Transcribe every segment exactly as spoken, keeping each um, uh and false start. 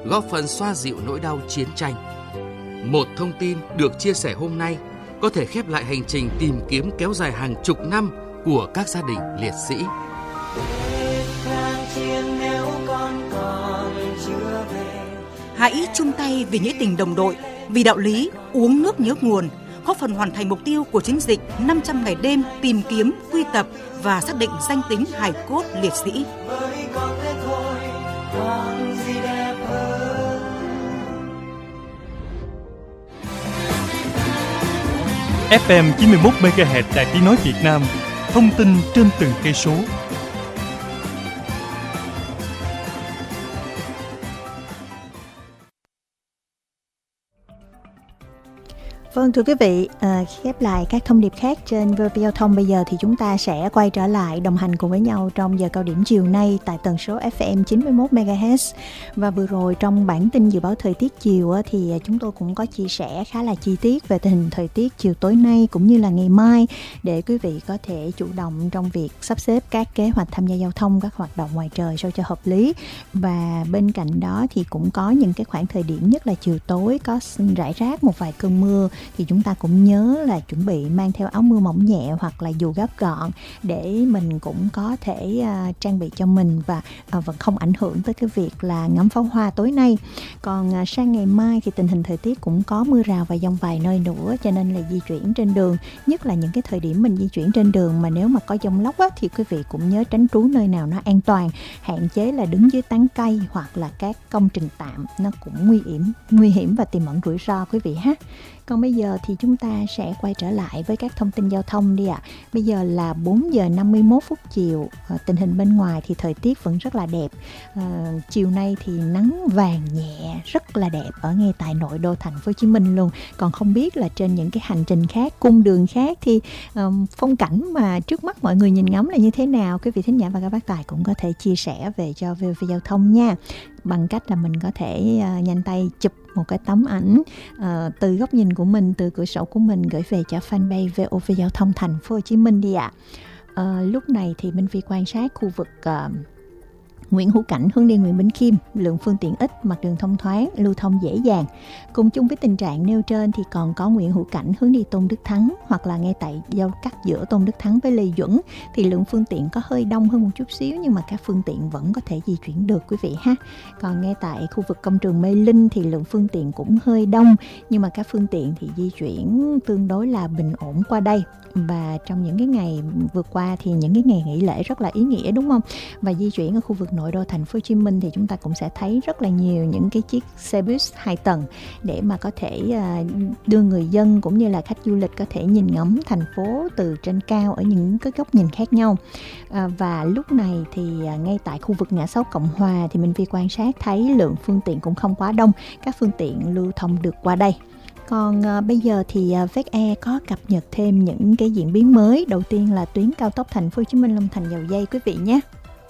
góp phần xoa dịu nỗi đau chiến tranh. Một thông tin được chia sẻ hôm nay có thể khép lại hành trình tìm kiếm kéo dài hàng chục năm của các gia đình liệt sĩ. Hãy chung tay vì nghĩa tình đồng đội, vì đạo lý uống nước nhớ nguồn, góp phần hoàn thành mục tiêu của chiến dịch năm trăm ngày đêm tìm kiếm, quy tập và xác định danh tính hài cốt liệt sĩ. ép em chín mươi mốt mê ga héc Đài Tiếng nói Việt Nam, thông tin trên từng cây số. Vâng, thưa quý vị, à, khép lại các thông điệp khác trên vê o vê Giao thông. Bây giờ thì chúng ta sẽ quay trở lại đồng hành cùng với nhau trong giờ cao điểm chiều nay tại tần số ép em chín mươi mốt mê ga héc. Và vừa rồi trong bản tin dự báo thời tiết chiều thì chúng tôi cũng có chia sẻ khá là chi tiết về tình hình thời tiết chiều tối nay cũng như là ngày mai, để quý vị có thể chủ động trong việc sắp xếp các kế hoạch tham gia giao thông, các hoạt động ngoài trời sao cho hợp lý. Và bên cạnh đó thì cũng có những cái khoảng thời điểm, nhất là chiều tối, có rải rác một vài cơn mưa, thì chúng ta cũng nhớ là chuẩn bị mang theo áo mưa mỏng nhẹ hoặc là dù gấp gọn để mình cũng có thể uh, trang bị cho mình và uh, vẫn không ảnh hưởng tới cái việc là ngắm pháo hoa tối nay. Còn uh, sang ngày mai thì tình hình thời tiết cũng có mưa rào và dông vài nơi nữa, cho nên là di chuyển trên đường, nhất là những cái thời điểm mình di chuyển trên đường mà nếu mà có dông lốc á, thì quý vị cũng nhớ tránh trú nơi nào nó an toàn, hạn chế là đứng dưới tán cây hoặc là các công trình tạm, nó cũng nguy hiểm, nguy hiểm và tiềm ẩn rủi ro quý vị ha. Còn bây giờ thì chúng ta sẽ quay trở lại với các thông tin giao thông đi ạ. À. Bây giờ là bốn giờ năm mươi mốt phút chiều, à, tình hình bên ngoài thì thời tiết vẫn rất là đẹp. À, chiều nay thì nắng vàng nhẹ rất là đẹp ở ngay tại nội đô thành phố Hồ Chí Minh luôn. Còn không biết là trên những cái hành trình khác, cung đường khác thì um, phong cảnh mà trước mắt mọi người nhìn ngắm là như thế nào? Quý vị thính giả và các bác tài cũng có thể chia sẻ về cho vê o vê Giao thông nha, bằng cách là mình có thể uh, nhanh tay chụp một cái tấm ảnh uh, từ góc nhìn của mình, từ cửa sổ của mình gửi về cho fanpage vê o vê Giao thông thành phố Hồ Chí Minh đi ạ. À. Uh, lúc này thì Minh Phi quan sát khu vực uh, Nguyễn Hữu Cảnh hướng đi Nguyễn Bỉnh Khiêm, lượng phương tiện ít, mặt đường thông thoáng, lưu thông dễ dàng. Cùng chung với tình trạng nêu trên thì còn có Nguyễn Hữu Cảnh hướng đi Tôn Đức Thắng, hoặc là ngay tại giao cắt giữa Tôn Đức Thắng với Lê Duẩn thì lượng phương tiện có hơi đông hơn một chút xíu, nhưng mà các phương tiện vẫn có thể di chuyển được quý vị ha. Còn ngay tại khu vực công trường Mê Linh thì lượng phương tiện cũng hơi đông, nhưng mà các phương tiện thì di chuyển tương đối là bình ổn qua đây. Và trong những cái ngày vừa qua thì những cái ngày nghỉ lễ rất là ý nghĩa, đúng không? Và di chuyển ở khu vực nội đô thành phố Hồ Chí Minh thì chúng ta cũng sẽ thấy rất là nhiều những cái chiếc xe buýt hai tầng để mà có thể đưa người dân cũng như là khách du lịch có thể nhìn ngắm thành phố từ trên cao ở những cái góc nhìn khác nhau. Và lúc này thì ngay tại khu vực ngã sáu Cộng Hòa thì mình vi quan sát thấy lượng phương tiện cũng không quá đông, các phương tiện lưu thông được qua đây. Còn à, bây giờ thì à, vê e e có cập nhật thêm những cái diễn biến mới. Đầu tiên là tuyến cao tốc thành phố Hồ Chí Minh Long Thành Dầu Giây quý vị nhé.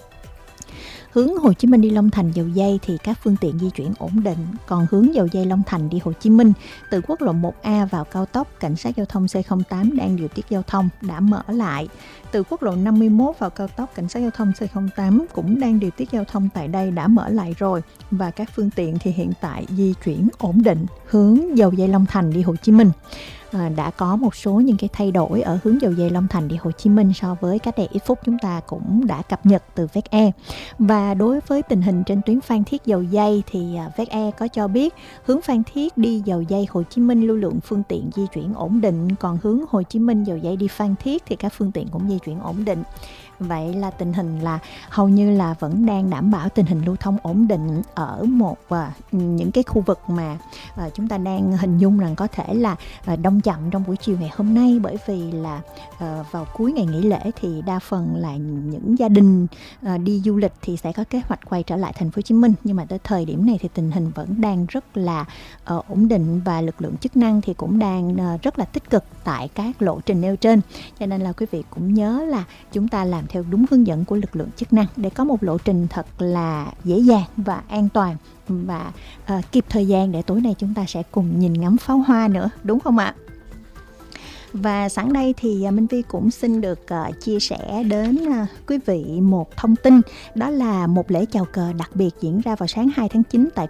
Hướng Hồ Chí Minh đi Long Thành Dầu Giây thì các phương tiện di chuyển ổn định. Còn hướng Dầu Giây Long Thành đi Hồ Chí Minh từ quốc lộ một A vào cao tốc, cảnh sát giao thông C không tám đang điều tiết giao thông đã mở lại. Từ quốc lộ năm mươi mốt vào cao tốc, cảnh sát giao thông C không tám cũng đang điều tiết giao thông tại đây đã mở lại rồi. Và các phương tiện thì hiện tại di chuyển ổn định hướng Dầu Giây Long Thành đi Hồ Chí Minh. À, đã có một số những cái thay đổi ở hướng Dầu Giây Long Thành đi Hồ Chí Minh so với cách đây ít phút chúng ta cũng đã cập nhật từ vê e e. Và đối với tình hình trên tuyến Phan Thiết Dầu Giây thì vê e e có cho biết hướng Phan Thiết đi Dầu Giây Hồ Chí Minh lưu lượng phương tiện di chuyển ổn định, còn hướng Hồ Chí Minh Dầu Giây đi Phan Thiết thì các phương tiện cũng di chuyển ổn định. Vậy là tình hình là hầu như là vẫn đang đảm bảo tình hình lưu thông ổn định ở một uh, những cái khu vực mà uh, chúng ta đang hình dung rằng có thể là uh, đông chậm trong buổi chiều ngày hôm nay, bởi vì là uh, vào cuối ngày nghỉ lễ thì đa phần là những gia đình uh, đi du lịch thì sẽ có kế hoạch quay trở lại thành phố Hồ Chí Minh, nhưng mà tới thời điểm này thì tình hình vẫn đang rất là uh, ổn định và lực lượng chức năng thì cũng đang uh, rất là tích cực tại các lộ trình nêu trên, cho nên là quý vị cũng nhớ là chúng ta làm theo đúng hướng dẫn của lực lượng chức năng để có một lộ trình thật là dễ dàng và an toàn và uh, kịp thời gian để tối nay chúng ta sẽ cùng nhìn ngắm pháo hoa nữa, đúng không ạ? Và sẵn đây thì Minh Vi cũng xin được uh, chia sẻ đến uh, quý vị một thông tin, đó là một lễ chào cờ đặc biệt diễn ra vào sáng hai tháng chín tại